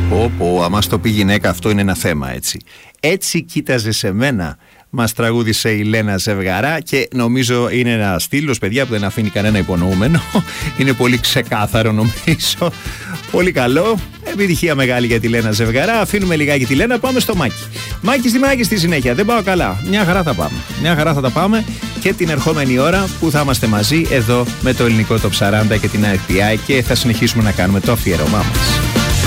Άμα στο πει γυναίκα, αυτό είναι ένα θέμα, έτσι. Έτσι κοίταζε σε μένα, μας τραγούδισε η Λένα Ζευγαρά, και νομίζω είναι ένα στήλος, παιδιά, που δεν αφήνει κανένα υπονοούμενο. Είναι πολύ ξεκάθαρο, νομίζω. Πολύ καλό. Επιτυχία μεγάλη για τη Λένα Ζευγαρά. Αφήνουμε λιγάκι τη Λένα, πάμε στο Μάκη. Μάκη στη Μάκη στη συνέχεια. Δεν πάω καλά. Μια χαρά θα πάμε. Μια χαρά θα τα πάμε και την ερχόμενη ώρα που θα είμαστε μαζί εδώ με το ελληνικό Top 40 και την RPI, και θα συνεχίσουμε να κάνουμε το αφιέρωμά μας.